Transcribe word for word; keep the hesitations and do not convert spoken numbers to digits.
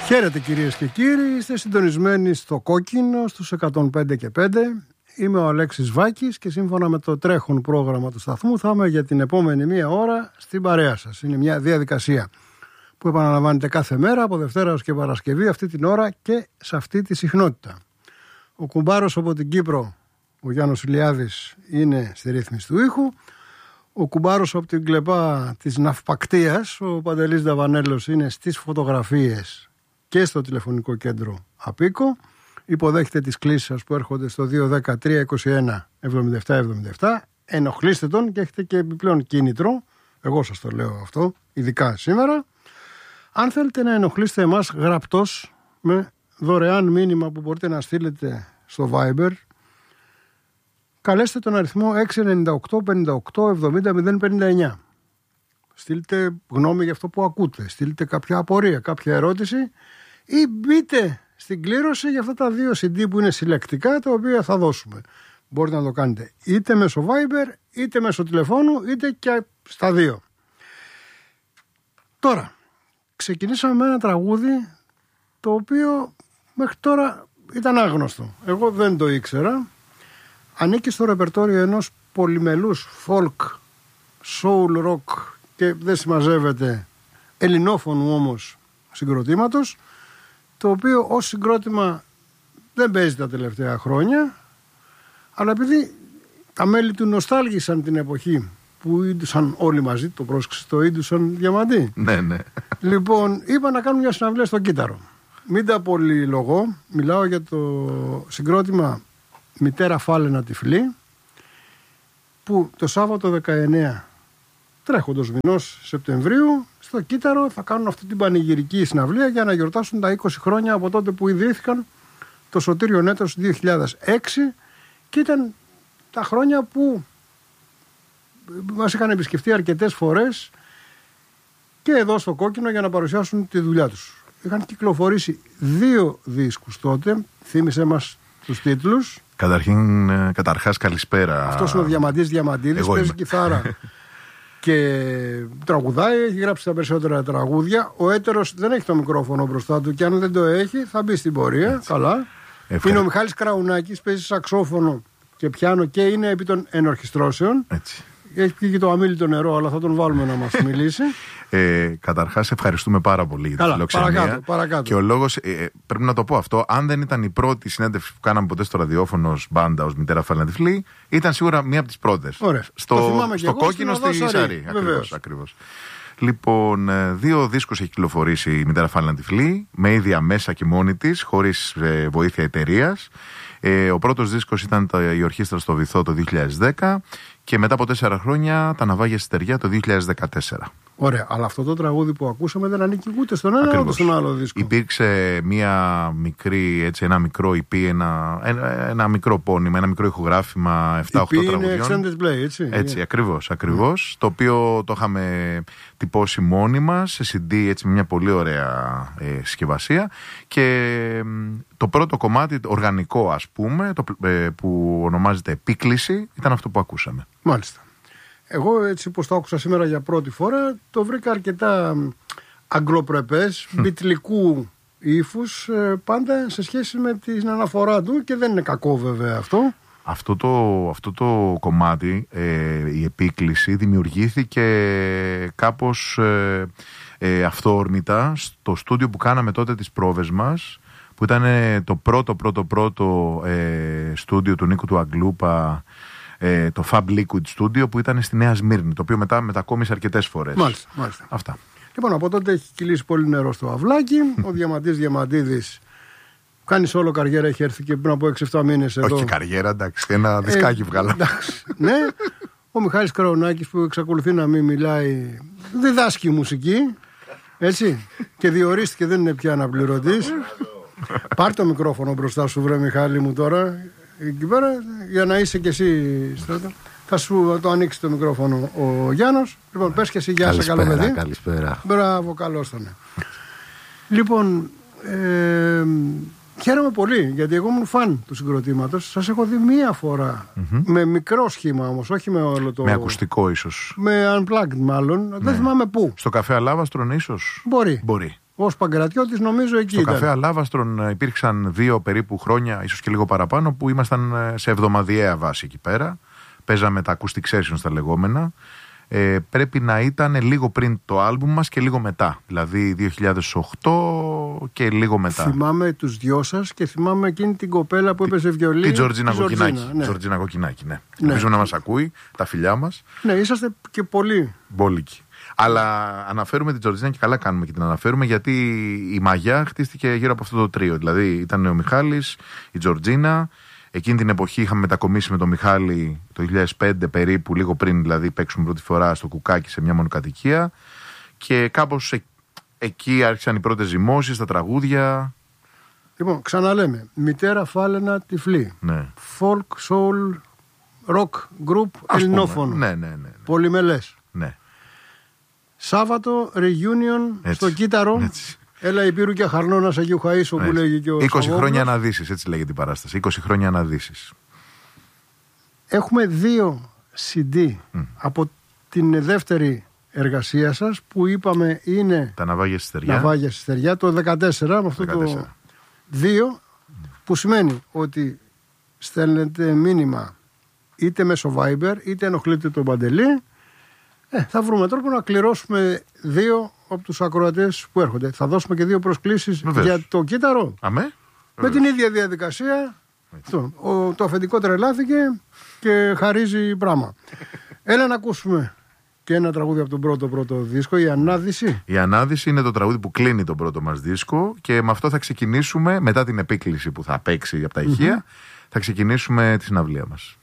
Χαίρετε κυρίες και κύριοι, είστε συντονισμένοι στο Κόκκινο στους εκατόν πέντε και πέντε. Είμαι ο Αλέξης Βάκης και σύμφωνα με το τρέχον πρόγραμμα του σταθμού θα είμαι για την επόμενη μία ώρα στην παρέα σας. Είναι μια διαδικασία που επαναλαμβάνεται κάθε μέρα από Δευτέρα έως και Παρασκευή αυτή την ώρα και σε αυτή τη συχνότητα. Ο κουμπάρος από την Κύπρο, ο Γιάννος Ηλιάδης, είναι στη ρύθμιση του ήχου. Ο κουμπάρος από την κλεπά της ναυπακτίας, ο Παντελής Νταβανέλος, είναι στις φωτογραφίες και στο τηλεφωνικό κέντρο Απίκο. Υποδέχεται τις κλήσεις σας που έρχονται στο δύο ένα μηδέν τρία είκοσι ένα εβδομήντα επτά εβδομήντα επτά. Ενοχλήστε τον και έχετε και επιπλέον κίνητρο. Εγώ σας το λέω αυτό, ειδικά σήμερα. Αν θέλετε να ενοχλήσετε εμάς γραπτός με δωρεάν μήνυμα που μπορείτε να στείλετε στο Viber, καλέστε τον αριθμό έξι εννιά οκτώ πενήντα οκτώ εβδομήντα μηδέν πενήντα εννιά. Στείλτε γνώμη για αυτό που ακούτε, στείλτε κάποια απορία, κάποια ερώτηση ή μπείτε στην κλήρωση για αυτά τα δύο σι ντι που είναι συλλεκτικά, τα οποία θα δώσουμε. Μπορείτε να το κάνετε είτε μέσω Viber, είτε μέσω τηλεφώνου, είτε και στα δύο. Τώρα, ξεκινήσαμε με ένα τραγούδι το οποίο μέχρι τώρα ήταν άγνωστο. Εγώ δεν το ήξερα. Ανήκει στο ρεπερτόριο ενός πολυμελούς folk, soul rock και δεν συμμαζεύεται, ελληνόφωνου όμως συγκροτήματος, το οποίο ως συγκρότημα δεν παίζει τα τελευταία χρόνια, αλλά επειδή τα μέλη του νοστάλγησαν την εποχή που ίντουσαν όλοι μαζί, το πρόσεξε, το ίντουσαν Διαμαντή. Ναι, ναι. Λοιπόν, είπα να κάνουν μια συναυλία στο Κύτταρο. Μην τα πολυλογώ, μιλάω για το συγκρότημα Μητέρα Φάλαινα Τυφλή, που το Σάββατο δεκαεννέα τρέχοντος μηνός Σεπτεμβρίου στο Κύτταρο θα κάνουν αυτή την πανηγυρική συναυλία για να γιορτάσουν τα είκοσι χρόνια από τότε που ιδρύθηκαν το Σωτήριο Νέτος δύο χιλιάδες έξι, και ήταν τα χρόνια που μας είχαν επισκεφτεί αρκετές φορές και εδώ στο Κόκκινο για να παρουσιάσουν τη δουλειά τους. Είχαν κυκλοφορήσει δύο δίσκους τότε, θύμισε μας τους τίτλους. Καταρχήν, καταρχάς καλησπέρα. Αυτός είναι ο Διαμαντής Διαμαντίδης, παίζει κιθάρα και τραγουδάει, έχει γράψει τα περισσότερα τραγούδια. Ο έτερος δεν έχει το μικρόφωνο μπροστά του και αν δεν το έχει θα μπει στην πορεία. Έτσι. Καλά. Ευχαριστώ. Είναι ο Μιχάλης Κραουνάκης, παίζει σαξόφωνο και πιάνο και είναι επί των ενορχιστρώσεων. Έτσι. Έχει πιει και το αμίλητο νερό, αλλά θα τον βάλουμε να μας μιλήσει. Ε, καταρχάς, ευχαριστούμε πάρα πολύ για τη φιλοξενία. Παρακάτω, παρακάτω. Και ο λόγος, ε, πρέπει να το πω αυτό, αν δεν ήταν η πρώτη συνέντευξη που κάναμε ποτέ στο ραδιόφωνο ως μπάντα, ως Μητέρα Φάλαινα Τυφλή, ήταν σίγουρα μία από τις πρώτες. Ωραία. Στο, στο Κόκκινο στη Σαρή. Ακριβώς, ακριβώς. Λοιπόν, δύο δίσκους έχει κυκλοφορήσει η Μητέρα Φάλαινα Τυφλή, με ίδια μέσα και μόνη της, χωρίς ε, βοήθεια εταιρείας. Ε, ο πρώτος δίσκος ήταν η Ορχήστρα στο Βυθό το δύο χιλιάδες δέκα και μετά από τέσσερα χρόνια τα Ναυάγια στη Στεριά το δύο χιλιάδες δεκατέσσερα. Ωραία, αλλά αυτό το τραγούδι που ακούσαμε δεν ανήκει ούτε στον ένα ούτε στον άλλο δίσκο. Υπήρξε μια μικρή, έτσι, ένα μικρό ι πι, ένα, ένα, ένα μικρό πόνημα, ένα μικρό ηχογράφημα επτά οχτώ τραγουδιών. Είναι extended play, έτσι. Έτσι, yeah. ακριβώς, ακριβώς. Mm. Το οποίο το είχαμε τυπώσει μόνοι μας σε σι ντι, έτσι, με μια πολύ ωραία ε, συσκευασία. Και το πρώτο κομμάτι, οργανικό ας πούμε, το, ε, που ονομάζεται Επίκληση, ήταν αυτό που ακούσαμε. Μάλιστα. Εγώ έτσι πως το άκουσα σήμερα για πρώτη φορά, το βρήκα αρκετά αγγλοπρεπές, μπιτλικού ύφους, πάντα σε σχέση με την αναφορά του, και δεν είναι κακό βέβαια αυτό. Αυτό το, αυτό το κομμάτι, ε, η Επίκληση, δημιουργήθηκε κάπως ε, ε, αυθόρμητα στο στούντιο που κάναμε τότε τις πρόβες μας, που ήταν το πρώτο πρώτο πρώτο ε, στούντιο του Νίκου του Αγγλούπα, ε, το Fab Liquid Studio, που ήταν στη Νέα Σμύρνη, το οποίο μετά μετακόμισε αρκετές φορές. Μάλιστα, μάλιστα. Αυτά. Λοιπόν, από τότε έχει κυλήσει πολύ νερό στο αυλάκι. Ο Διαμαντής Διαμαντίδης κάνει όλο καριέρα, έχει έρθει και πριν από έξι εφτά μήνες εδώ. Όχι καριέρα, εντάξει, ένα δισκάκι ε, βγάλα. Ναι. Ο Μιχάλης Κραουνάκης, που εξακολουθεί να μην μιλάει, διδάσκει μουσική, έτσι, και διορίστηκε, δεν είναι πια αναπληρωτής. Πάρ' το μικρόφωνο μπροστά σου, βρε Μιχάλη μου, τώρα εκεί πέρα, για να είσαι κι εσύ στρατό. Θα σου το ανοίξει το μικρόφωνο ο Γιάννος. Λοιπόν, πες και εσύ, γεια σας, καλό παιδί. Καλησπέρα. Μπράβο, καλώς τον. Λοιπόν, ε, χαίρομαι πολύ, γιατί εγώ ήμουν φαν του συγκροτήματος. Σας έχω δει μία φορά, mm-hmm. με μικρό σχήμα όμως, όχι με όλο το... Με ακουστικό ίσως. Με unplugged μάλλον, ναι. Δεν θυμάμαι πού. Στο καφέ Αλάβαστρον ίσως. Μπορεί. Μπορεί. ως Παγκρατιώτης νομίζω εκεί στο ήταν. καφέ Αλάβαστρον υπήρξαν δύο περίπου χρόνια, ίσως και λίγο παραπάνω, που ήμασταν σε εβδομαδιαία βάση εκεί πέρα. Παίζαμε τα acoustic sessions τα λεγόμενα. Ε, πρέπει να ήταν λίγο πριν το άλμπουμ μας και λίγο μετά. Δηλαδή δύο χιλιάδες οκτώ και λίγο μετά. Θυμάμαι τους δυο σας και θυμάμαι εκείνη την κοπέλα που έπαιζε βιολί. Την Τζορτζίνα Κοκκινάκη. Ναι. Τζορτζίνα Κοκκινάκη, ναι. Ναι. Ελπίζω να μας ακούει, τα φιλιά μας. Ναι, είσαστε και πολύ. Μπόλικοι. Αλλά αναφέρουμε την Τζορτζίνα και καλά κάνουμε και την αναφέρουμε, γιατί η μαγιά χτίστηκε γύρω από αυτό το τρίο. Δηλαδή ήταν ο Μιχάλης, η Τζορτζίνα. Εκείνη την εποχή είχαμε μετακομίσει με τον Μιχάλη το δύο χιλιάδες πέντε περίπου, λίγο πριν δηλαδή παίξουμε πρώτη φορά στο Κουκάκι σε μια μονοκατοικία. Και κάπως ε, εκεί άρχισαν οι πρώτες ζυμώσεις, τα τραγούδια. Λοιπόν, ξαναλέμε. Μητέρα Φάλαινα Τυφλή. Ναι. Folk, soul, rock group ελληνόφωνο. Ναι, ναι, ναι, ναι. Πολυμελές. Ναι. Σάββατο, reunion Έτσι. στο Κύτταρο. Έτσι. Έλα Υπήρου και Χαρνώνας Αγίου Χαΐσου που λέγει και ο είκοσι Σαββόπουλος. χρόνια αναδύσεις, έτσι λέγεται η παράσταση. είκοσι χρόνια αναδύσεις. Έχουμε δύο σι ντι mm. από την δεύτερη εργασία σας που είπαμε είναι Τα ναυάγια στη Στεριά. Ναυάγια στη Στεριά το δεκατέσσερα με αυτό δεκατέσσερα. το δύο mm. που σημαίνει ότι στέλνετε μήνυμα είτε μέσω Viber είτε ενοχλείτε τον Παντελή. Ε, θα βρούμε τρόπο να κληρώσουμε δύο από τους ακροατές που έρχονται. Θα δώσουμε και δύο προσκλήσεις Βεβαίως. για το Κύτταρο. Αμέ. Με την ίδια διαδικασία. Αυτό. Ο, το αφεντικό τρελάθηκε και χαρίζει πράγμα. Έλα να ακούσουμε και ένα τραγούδι από τον πρώτο πρώτο δίσκο, η Ανάδυση. Η Ανάδυση είναι το τραγούδι που κλείνει τον πρώτο μας δίσκο και με αυτό θα ξεκινήσουμε, μετά την επίκληση που θα παίξει από τα ηχεία, mm-hmm. θα ξεκινήσουμε τη συναυλία μας.